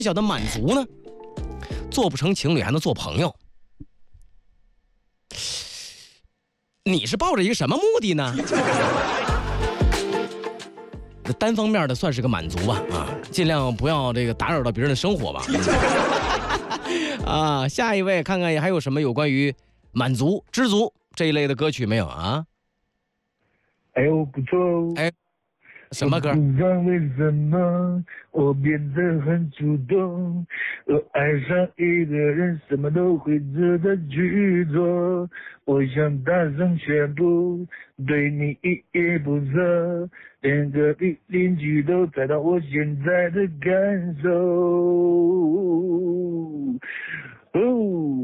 小的满足呢？做不成情侣还能做朋友，你是抱着一个什么目的呢？单方面的算是个满足吧，尽量不要这个打扰到别人的生活吧。下一位看看还有什么有关于满足、知足这一类的歌曲没有啊？ 哎呦不错， 什么歌？ 不知道为什么我变得很主动，我爱上一个人什么都会值得去做，我想大声宣布对你一言不合，连隔壁邻居都猜到我现在的感受。